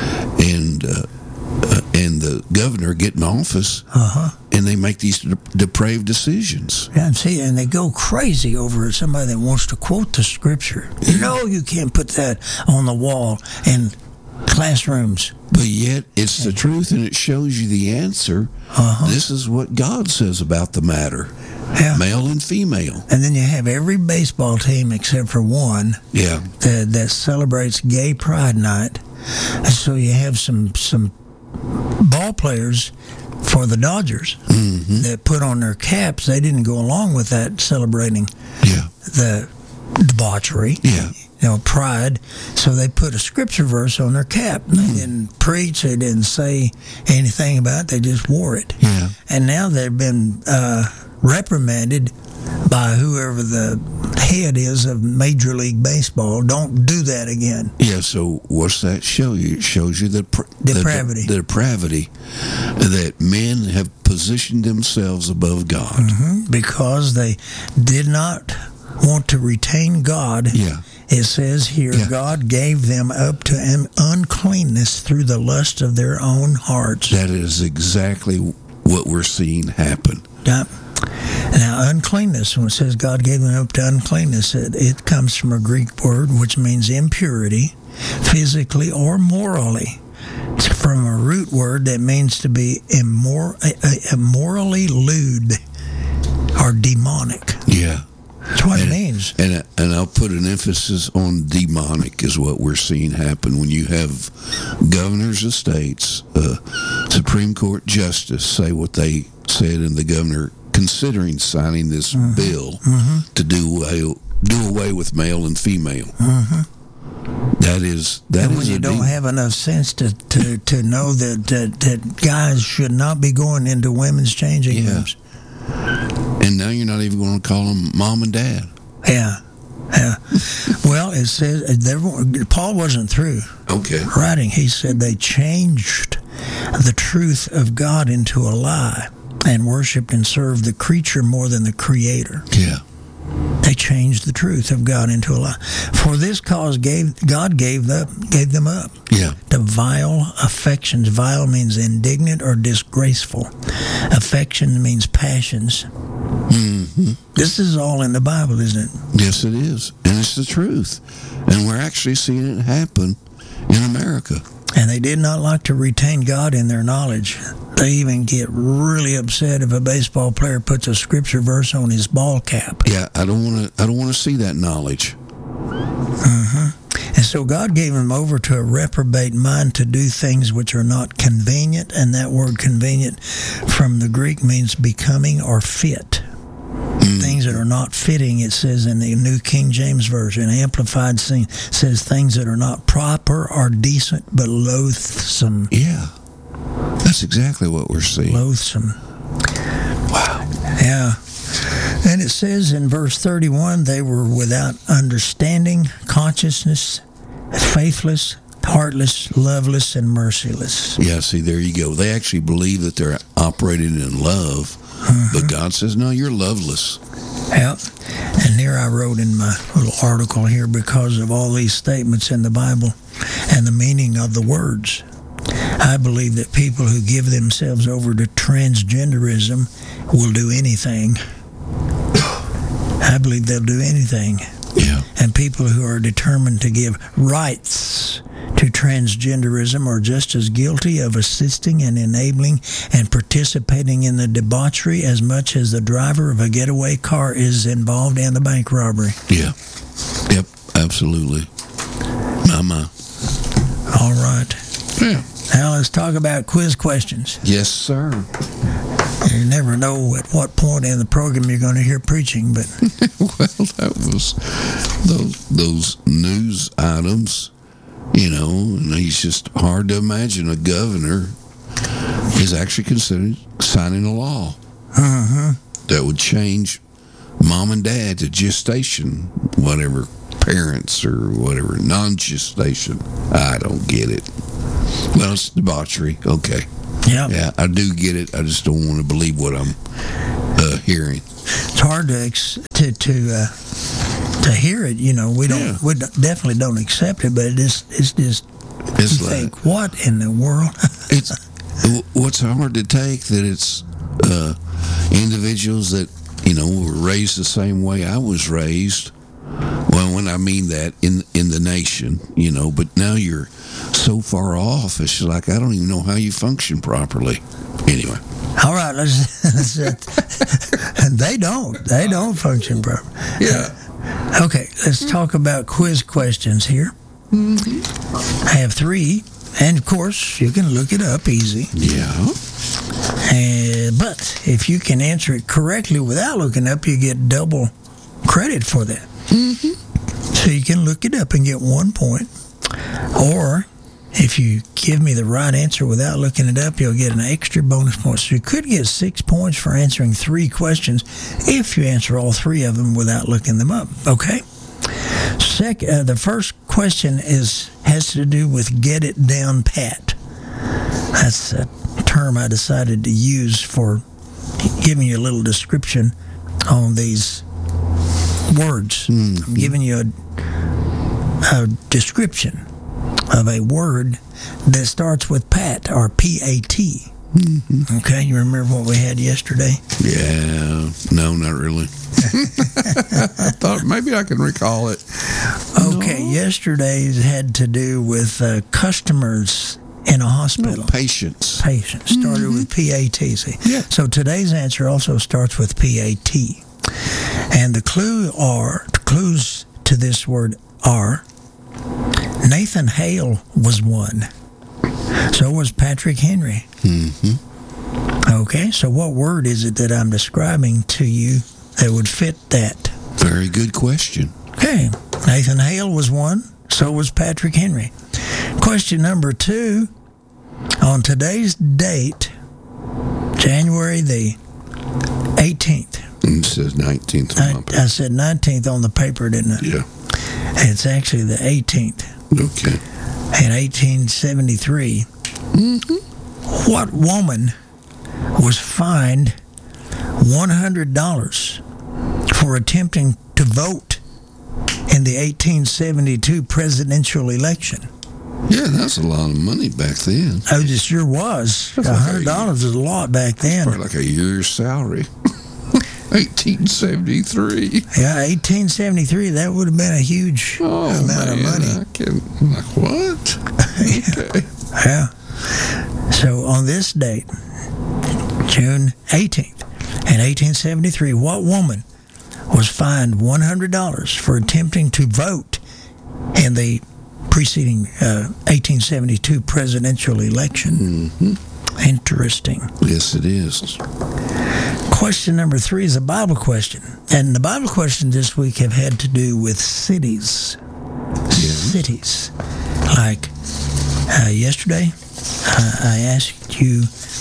S1: and uh, uh, and the governor get in office,
S2: uh-huh.
S1: and they make these de- depraved decisions.
S2: Yeah, and see, and they go crazy over somebody that wants to quote the scripture. You know, you can't put that on the wall in classrooms.
S1: But yet, it's the truth, and it shows you the answer.
S2: Uh-huh.
S1: This is what God says about the matter.
S2: Yeah.
S1: Male and female.
S2: And then you have every baseball team except for one
S1: Yeah.
S2: that, that celebrates Gay Pride Night. And so you have some some ball players for the Dodgers
S1: Mm-hmm.
S2: that put on their caps. They didn't go along with that celebrating
S1: Yeah.
S2: the debauchery.
S1: Yeah.
S2: You know, pride. So they put a scripture verse on their cap. They didn't preach. They didn't say anything about it. They just wore it.
S1: Yeah.
S2: And now they've been uh, reprimanded by whoever the head is of Major League Baseball. Don't do that again.
S1: Yeah, so what's that show you? It shows you the, pr-
S2: Depravity.
S1: the, the depravity that men have positioned themselves above God.
S2: Mm-hmm. Because they did not want to retain God.
S1: Yeah.
S2: It says here,
S1: Yeah.
S2: God gave them up to an uncleanness through the lust of their own hearts.
S1: That is exactly what we're seeing happen.
S2: Now, now, uncleanness, when it says God gave them up to uncleanness, it, it comes from a Greek word which means impurity, physically or morally. It's from a root word that means to be immor- immorally lewd or demonic.
S1: Yeah.
S2: That's what
S1: and,
S2: it means.
S1: And and I'll put an emphasis on demonic is what we're seeing happen when you have governors of states, uh, Supreme Court justice say what they said, and the governor considering signing this
S2: mm-hmm.
S1: bill
S2: mm-hmm.
S1: to do away, do away with male and female.
S2: Mm-hmm.
S1: That is that
S2: and
S1: is
S2: when you
S1: a
S2: don't
S1: demon.
S2: have enough sense to, to, to know that, that that guys should not be going into women's changing
S1: Yeah.
S2: rooms.
S1: And now you're not even going to call them mom and dad.
S2: Yeah, yeah. Well, it says there, Paul wasn't through
S1: Okay.
S2: writing. He said they changed the truth of God into a lie and worshipped and served the creature more than the Creator.
S1: Yeah.
S2: They changed the truth of God into a lie. For this cause, gave God gave them gave them up.
S1: Yeah.
S2: To vile affections. Vile means indignant or disgraceful. Affection means passions.
S1: Mm-hmm.
S2: This is all in the Bible, isn't it?
S1: Yes, it is. And it's the truth. And we're actually seeing it happen in America.
S2: And they did not like to retain God in their knowledge. They even get really upset if a baseball player puts a scripture verse on his ball cap.
S1: Yeah, I don't want to. I don't want to see that knowledge.
S2: Mm-hmm. And so God gave them over to a reprobate mind to do things which are not convenient. And that word convenient from the Greek means becoming or fit. Mm. Things that are not fitting, it says in the New King James Version. Amplified says things that are not proper or decent, but loathsome.
S1: Yeah. That's exactly what we're seeing.
S2: Loathsome.
S1: Wow.
S2: Yeah. And it says in verse thirty-one, they were without understanding, consciousness, faithless, heartless, loveless, and merciless.
S1: Yeah, see, there you go. They actually believe that they're operating in love, mm-hmm. but God says, no, you're loveless.
S2: Yep. And here I wrote in my little article here, because of all these statements in the Bible and the meaning of the words, I believe that people who give themselves over to transgenderism will do anything. I believe they'll do anything.
S1: Yeah.
S2: And people who are determined to give rights to transgenderism are just as guilty of assisting and enabling and participating in the debauchery as much as the driver of a getaway car is involved in the bank robbery.
S1: Yeah. Yep. Absolutely. Mama.
S2: All right.
S1: Yeah.
S2: Now let's talk about quiz questions.
S1: Yes, sir.
S2: You never know at what point in the program you're going to hear preaching, but
S1: well, that was those those news items, you know, and it's just hard to imagine a governor is actually considered signing a law
S2: uh-huh.
S1: that would change mom and dad to gestation, whatever, parents or whatever, non-gestation. I don't get it. Well, it's debauchery. Okay.
S2: Yeah.
S1: Yeah, I do get it. I just don't want to believe what I'm uh, hearing.
S2: It's hard to ex- to to uh, to hear it. You know, we don't
S1: Yeah.
S2: we don't- definitely don't accept it, but it is it's just
S1: It's
S2: you
S1: like
S2: think, what in the world?
S1: it's what's hard to take that it's uh, individuals that, you know, were raised the same way I was raised. Well, when I mean that in in the nation, you know, but now you're so far off. It's like I don't even know how you function properly. Anyway.
S2: All right, let's. let's uh, they don't. They don't function properly.
S1: Yeah.
S2: Okay, let's talk about quiz questions here.
S1: Mm-hmm.
S2: I have three, and of course you can look it up easy.
S1: Yeah.
S2: Uh, but if you can answer it correctly without looking up, you get double credit for that.
S1: Mm-hmm.
S2: So you can look it up and get one point. Or if you give me the right answer without looking it up, you'll get an extra bonus point. So you could get six points for answering three questions if you answer all three of them without looking them up. Okay? Sec- uh, the first question is has to do with get it down pat. That's a term I decided to use for giving you a little description on these words.
S1: Mm-hmm.
S2: I'm giving you a, a description of a word that starts with pat, or P A T.
S1: Mm-hmm.
S2: Okay, you remember what we had yesterday?
S1: Yeah. No, not really. I thought maybe I can recall it.
S2: Okay, no. Yesterday's had to do with uh, customers in a hospital.
S1: No, patients.
S2: Patients. Started mm-hmm. with P A T. See?
S1: Yeah.
S2: So today's answer also starts with P A T. And the clue are, the clues to this word are, Nathan Hale was one. So was Patrick Henry.
S1: Mm-hmm.
S2: Okay, so what word is it that I'm describing to you that would fit that?
S1: Very good question.
S2: Okay, Nathan Hale was one. So was Patrick Henry. Question number two. On today's date, January the eighteenth.
S1: It says nineteenth.
S2: I, I said nineteenth on the paper, didn't I?
S1: Yeah.
S2: It's actually the eighteenth.
S1: Okay.
S2: In eighteen seventy-three,
S1: mm-hmm.
S2: what woman was fined one hundred dollars for attempting to vote in the eighteen seventy-two presidential election?
S1: Yeah, that's a lot of money back then.
S2: Oh, it sure was. one hundred dollars is a lot back then.
S1: Probably like a year's salary. eighteen seventy-three.
S2: Yeah, eighteen seventy-three. That would have been a huge
S1: oh,
S2: amount
S1: man,
S2: of money.
S1: I can, like, what? Okay.
S2: Yeah. So on this date, June eighteenth, in eighteen seventy-three, what woman was fined one hundred dollars for attempting to vote in the preceding uh, eighteen seventy-two presidential election?
S1: Mm-hmm.
S2: Interesting.
S1: Yes, it is.
S2: Question number three is a Bible question. And the Bible questions this week have had to do with cities.
S1: Yeah.
S2: Cities. Like uh, yesterday, uh, I asked you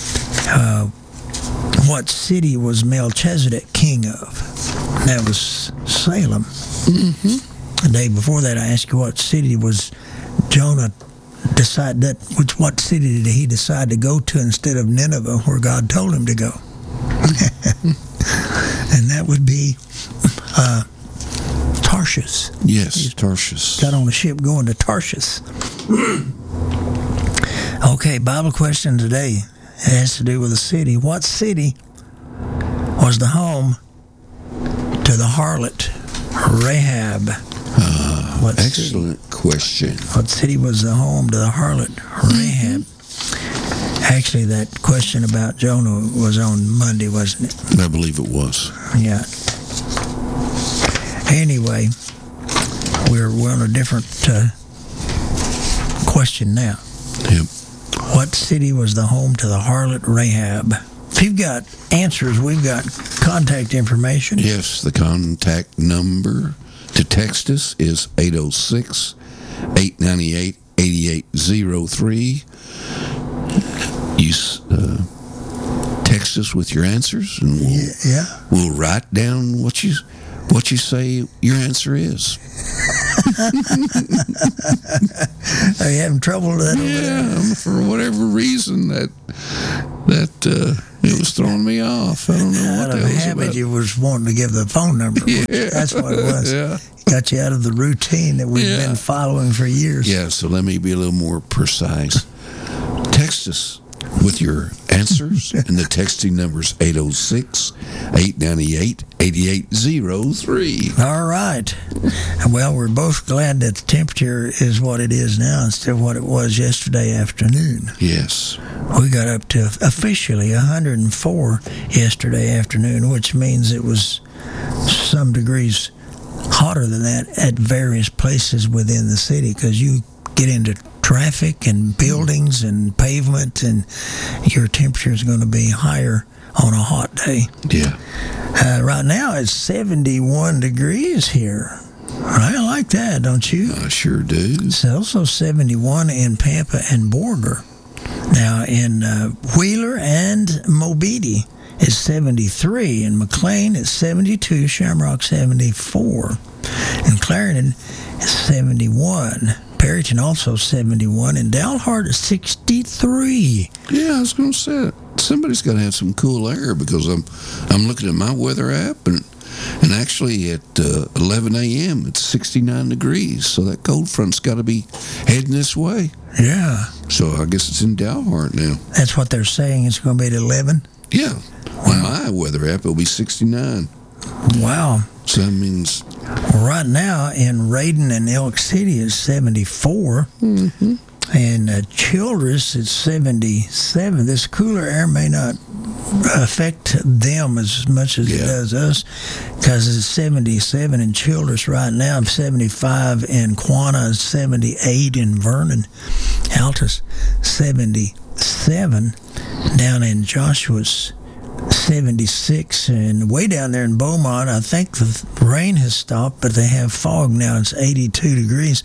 S2: uh, what city was Melchizedek king of? That was Salem.
S1: Mm-hmm.
S2: The day before that, I asked you what city was Jonah decide that which what city did he decide to go to instead of Nineveh, where God told him to go? And that would be uh, Tarshish.
S1: Yes,
S2: He
S1: Tarshish.
S2: Got on a ship going to Tarshish. Okay, Bible question today. It has to do with a city. What city was the home to the harlot Rahab?
S1: Uh,
S2: what
S1: excellent
S2: city,
S1: question.
S2: What city was the home to the harlot Rahab? Mm-hmm. Actually, that question about Jonah was on Monday, wasn't it?
S1: I believe it was.
S2: Yeah. Anyway, we're, we're on a different uh, question now.
S1: Yep.
S2: What city was the home to the harlot Rahab? If you've got answers, we've got contact information.
S1: Yes, the contact number to text us is eight oh six, eight nine eight, eight eight oh three. You uh, text us with your answers, and we'll,
S2: yeah, yeah.
S1: we'll write down what you what you say your answer is.
S2: Are you having trouble with that?
S1: Yeah, for whatever reason that that uh, it was throwing me off. I don't know what
S2: out
S1: that
S2: of
S1: was
S2: habit,
S1: about.
S2: you was wanting to give the phone number.
S1: Yeah.
S2: That's what it was.
S1: Yeah.
S2: Got you out of the routine that we've
S1: Yeah.
S2: been following for years.
S1: Yeah, so let me be a little more precise. Text us with your answers, and the texting number is eight oh six, eight nine eight, eight eight oh three.
S2: All right. Well, we're both glad that the temperature is what it is now instead of what it was yesterday afternoon.
S1: Yes.
S2: We got up to officially one hundred four yesterday afternoon, which means it was some degrees hotter than that at various places within the city, because you get into traffic and buildings and pavement, and your temperature is going to be higher on a hot day.
S1: Yeah.
S2: Uh, right now it's seventy-one degrees here. I like that, don't you?
S1: I sure do.
S2: It's also seventy-one in Pampa and Borger. Now in uh, Wheeler and Mobeetie it's seventy-three. In McLean it's seventy-two. Shamrock seventy-four. In Clarendon it's seventy-one. Perryton also seventy-one, and Dalhart is sixty-three.
S1: Yeah, I was going to say, somebody's got to have some cool air, because I'm I'm looking at my weather app, and and actually at uh, eleven a.m. it's sixty-nine degrees, so that cold front's got to be heading this way.
S2: Yeah.
S1: So I guess it's in Dalhart now.
S2: That's what they're saying. It's going to be at eleven?
S1: Yeah.
S2: Wow.
S1: On my weather app, it'll be sixty-nine.
S2: Wow.
S1: So that means...
S2: Well, right now in Raiden and Elk City is seventy-four.
S1: Mm-hmm.
S2: And uh, Childress is seventy-seven. This cooler air may not affect them as much as
S1: Yeah.
S2: it does us, because it's seventy-seven in Childress right now, seventy-five in Quanah, seventy-eight in Vernon. Altus, seventy-seven. Down in Joshua's, seventy-six, and way down there in Beaumont, I think the rain has stopped, but they have fog now. It's eighty-two degrees.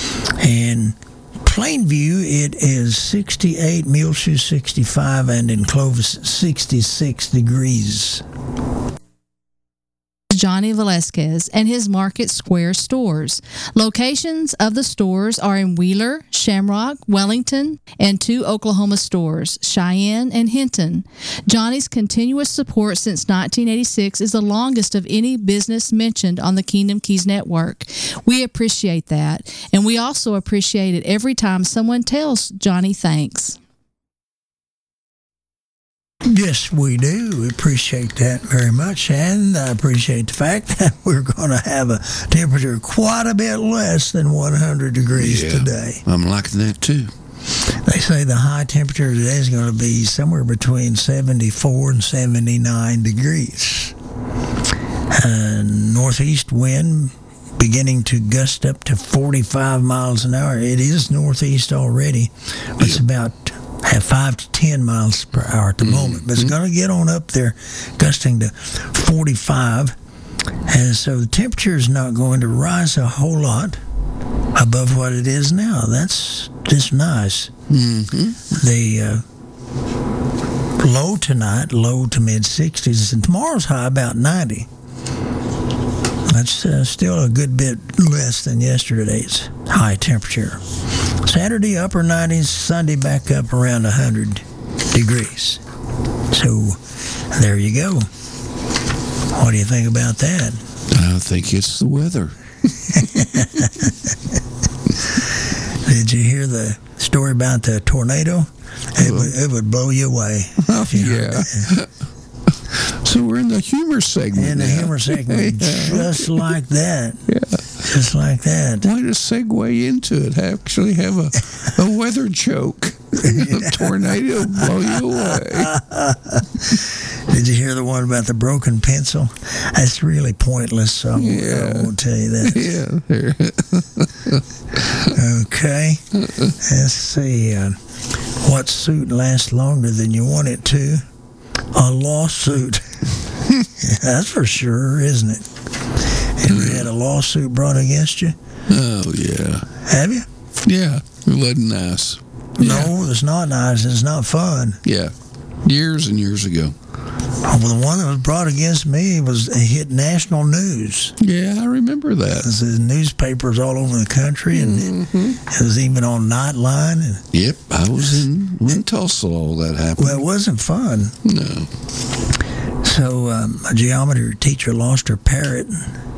S2: And Plainview, it is sixty-eight, Muleshoe sixty-five, and in Clovis sixty-six degrees.
S14: Johnny Velasquez and his Market Square stores. Locations of the stores are in Wheeler, Shamrock, Wellington, and two Oklahoma stores, Cheyenne and Hinton. Johnny's continuous support since nineteen eighty-six is the longest of any business mentioned on the Kingdom Keys Network. We appreciate that, and we also appreciate it every time someone tells Johnny thanks.
S2: Yes, we do. We appreciate that very much, and I appreciate the fact that we're going to have a temperature quite a bit less than one hundred degrees
S1: Yeah,
S2: today.
S1: I'm liking that too.
S2: They say the high temperature today is going to be somewhere between seventy-four and seventy-nine degrees. Uh, northeast wind beginning to gust up to forty-five miles an hour. It is northeast already, but it's about at five to ten miles per hour at the mm-hmm. moment, but it's going to get on up there, gusting to forty-five, and so the temperature is not going to rise a whole lot above what it is now. That's just nice.
S1: Mm-hmm.
S2: The uh, low tonight, low to mid sixties, and tomorrow's high about ninety. That's uh, still a good bit less than yesterday's high temperature. Saturday, upper nineties, Sunday back up around one hundred degrees. So, there you go. What do you think about that?
S1: I think it's the weather.
S2: Did you hear the story about the tornado? It, would, it would blow you away.
S1: Oh, yeah. So So we're in the humor segment.
S2: In the
S1: now.
S2: humor segment, just like that.
S1: Yeah.
S2: Just like that.
S1: Way to segue into it. Actually have a, a weather joke. A tornado blow you away.
S2: Did you hear the one about the broken pencil? That's really pointless, so I won't,
S1: Yeah.
S2: I won't tell you that.
S1: Yeah.
S2: Okay. Let's see. Uh, what suit lasts longer than you want it to? A lawsuit. That's for sure, isn't it? Ever had a lawsuit brought against you?
S1: Oh, yeah.
S2: Have you?
S1: Yeah. It wasn't nice.
S2: No, it's not nice. It's not fun.
S1: Yeah. Years and years ago.
S2: Oh, well, the one that was brought against me was it hit national news.
S1: Yeah, I remember that.
S2: It was in newspapers all over the country, and
S1: mm-hmm.
S2: it was even on Nightline. And,
S1: Yep, I was in, in Tulsa. All that happened.
S2: well, it wasn't fun.
S1: No.
S2: So um, a geometry teacher lost her parrot.